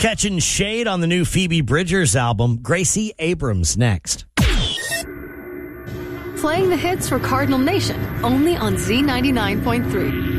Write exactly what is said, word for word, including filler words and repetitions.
Catching shade on the new Phoebe Bridgers album. Gracie Abrams next. Playing the hits for Cardinal Nation, only on Z ninety-nine point three.